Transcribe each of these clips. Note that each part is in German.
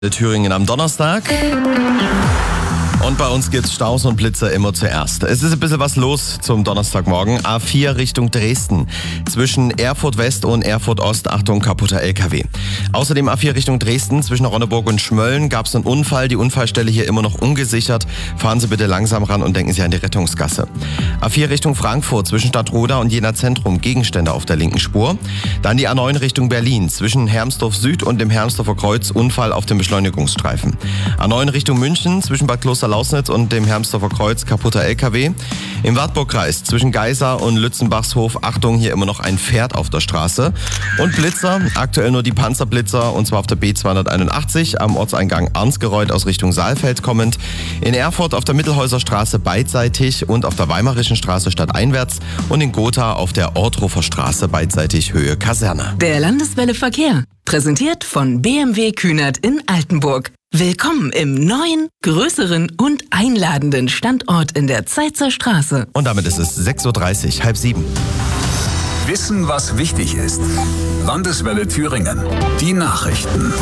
Thüringen am Donnerstag. Und bei uns gibt's Staus und Blitzer immer zuerst. Es ist ein bisschen was los zum Donnerstagmorgen. A4 Richtung Dresden. Zwischen Erfurt West und Erfurt Ost, Achtung, kaputter LKW. Außerdem A4 Richtung Dresden. Zwischen Ronneburg und Schmölln gab's einen Unfall. Die Unfallstelle hier immer noch ungesichert. Fahren Sie bitte langsam ran und denken Sie an die Rettungsgasse. A4 Richtung Frankfurt. Zwischen Stadtroda und Jena Zentrum. Gegenstände auf der linken Spur. Dann die A9 Richtung Berlin. Zwischen Hermsdorf Süd und dem Hermsdorfer Kreuz. Unfall auf dem Beschleunigungsstreifen. A9 Richtung München. Zwischen Bad Kloster-Lausnitz und dem Hermsdorfer Kreuz, kaputter LKW. Im Wartburgkreis zwischen Geisar und Lützenbachshof, Achtung, hier immer noch ein Pferd auf der Straße. Und Blitzer, aktuell nur die Panzerblitzer, und zwar auf der B281 am Ortseingang Arnsgereuth aus Richtung Saalfeld kommend. In Erfurt auf der Mittelhäuser Straße beidseitig und auf der Weimarischen Straße stadteinwärts und in Gotha auf der Orthofer Straße beidseitig Höhe Kaserne. Der Landeswelle Verkehr, präsentiert von BMW Kühnert in Altenburg. Willkommen im neuen, größeren und einladenden Standort in der Zeitzer Straße. Und damit ist es 6.30 Uhr, 6:30. Wissen, was wichtig ist. Landeswelle Thüringen. Die Nachrichten.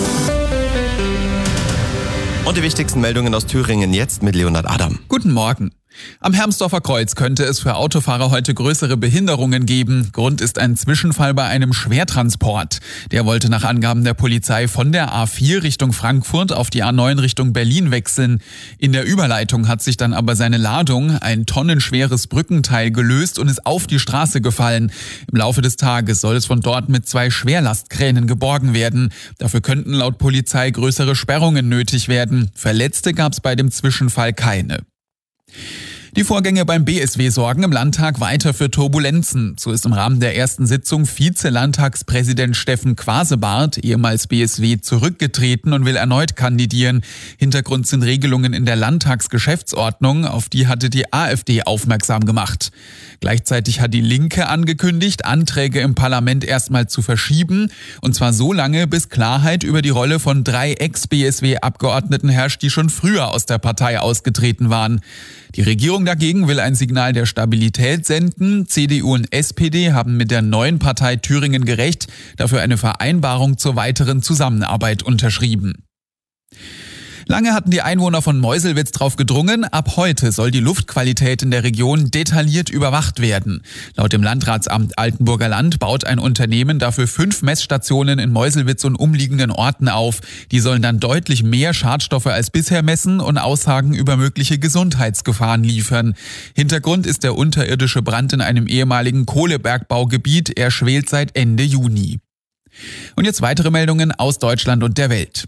Und die wichtigsten Meldungen aus Thüringen jetzt mit Leonhard Adam. Guten Morgen. Am Hermsdorfer Kreuz könnte es für Autofahrer heute größere Behinderungen geben. Grund ist ein Zwischenfall bei einem Schwertransport. Der wollte nach Angaben der Polizei von der A4 Richtung Frankfurt auf die A9 Richtung Berlin wechseln. In der Überleitung hat sich dann aber seine Ladung, ein tonnenschweres Brückenteil, gelöst und ist auf die Straße gefallen. Im Laufe des Tages soll es von dort mit 2 Schwerlastkränen geborgen werden. Dafür könnten laut Polizei größere Sperrungen nötig werden. Verletzte gab es bei dem Zwischenfall keine. Die Vorgänge beim BSW sorgen im Landtag weiter für Turbulenzen. So ist im Rahmen der ersten Sitzung Vize-Landtagspräsident Steffen Quasebart, ehemals BSW, zurückgetreten und will erneut kandidieren. Hintergrund sind Regelungen in der Landtagsgeschäftsordnung, auf die hatte die AfD aufmerksam gemacht. Gleichzeitig hat die Linke angekündigt, Anträge im Parlament erstmal zu verschieben, und zwar so lange, bis Klarheit über die Rolle von 3 Ex-BSW-Abgeordneten herrscht, die schon früher aus der Partei ausgetreten waren. Die Regierung dagegen will ein Signal der Stabilität senden. CDU und SPD haben mit der neuen Partei Thüringen gerecht dafür eine Vereinbarung zur weiteren Zusammenarbeit unterschrieben. Lange hatten die Einwohner von Meuselwitz drauf gedrungen, ab heute soll die Luftqualität in der Region detailliert überwacht werden. Laut dem Landratsamt Altenburger Land baut ein Unternehmen dafür 5 Messstationen in Meuselwitz und umliegenden Orten auf. Die sollen dann deutlich mehr Schadstoffe als bisher messen und Aussagen über mögliche Gesundheitsgefahren liefern. Hintergrund ist der unterirdische Brand in einem ehemaligen Kohlebergbaugebiet. Er schwelt seit Ende Juni. Und jetzt weitere Meldungen aus Deutschland und der Welt.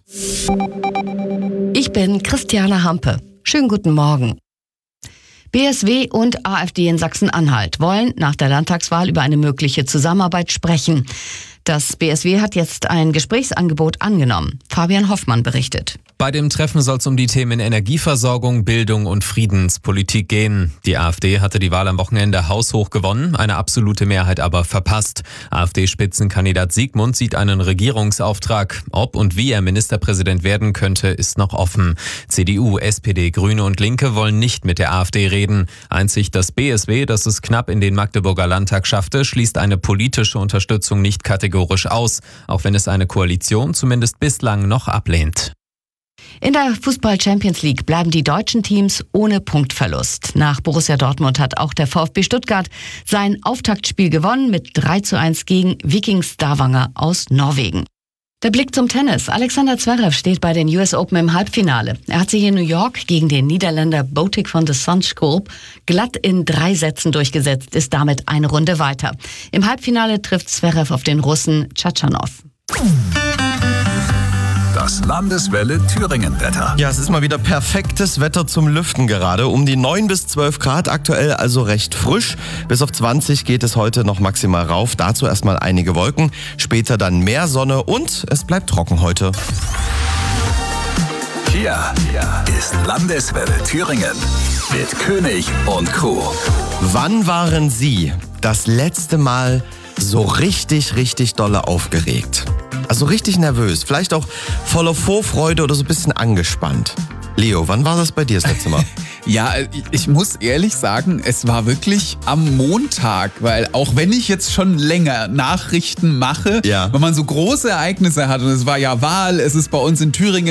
Ich bin Christiane Hampe. Schönen guten Morgen. BSW und AfD in Sachsen-Anhalt wollen nach der Landtagswahl über eine mögliche Zusammenarbeit sprechen. Das BSW hat jetzt ein Gesprächsangebot angenommen. Fabian Hoffmann berichtet. Bei dem Treffen soll es um die Themen Energieversorgung, Bildung und Friedenspolitik gehen. Die AfD hatte die Wahl am Wochenende haushoch gewonnen, eine absolute Mehrheit aber verpasst. AfD-Spitzenkandidat Siegmund sieht einen Regierungsauftrag. Ob und wie er Ministerpräsident werden könnte, ist noch offen. CDU, SPD, Grüne und Linke wollen nicht mit der AfD reden. Einzig das BSW, das es knapp in den Magdeburger Landtag schaffte, schließt eine politische Unterstützung nicht kategorisch aus, auch wenn es eine Koalition zumindest bislang noch ablehnt. In der Fußball-Champions League bleiben die deutschen Teams ohne Punktverlust. Nach Borussia Dortmund hat auch der VfB Stuttgart sein Auftaktspiel gewonnen mit 3:1 gegen Viking Stavanger aus Norwegen. Der Blick zum Tennis. Alexander Zverev steht bei den US Open im Halbfinale. Er hat sich in New York gegen den Niederländer Botic van de Zandschulp glatt in 3 Sätzen durchgesetzt, ist damit eine Runde weiter. Im Halbfinale trifft Zverev auf den Russen Tschatschanow. Das Landeswelle Thüringen-Wetter. Ja, es ist mal wieder perfektes Wetter zum Lüften gerade. Um die 9 bis 12 Grad, aktuell also recht frisch. Bis auf 20 geht es heute noch maximal rauf. Dazu erstmal einige Wolken, später dann mehr Sonne und es bleibt trocken heute. Hier ist Landeswelle Thüringen mit König und Co. Wann waren Sie das letzte Mal so richtig dolle aufgeregt? Also richtig nervös, vielleicht auch voller Vorfreude oder so ein bisschen angespannt. Leo, wann war das bei dir das letzte Mal? Ja, ich muss ehrlich sagen, es war wirklich am Montag, weil auch wenn ich jetzt schon länger Nachrichten mache, wenn man so große Ereignisse hat, und es war ja Wahl, es ist bei uns in Thüringen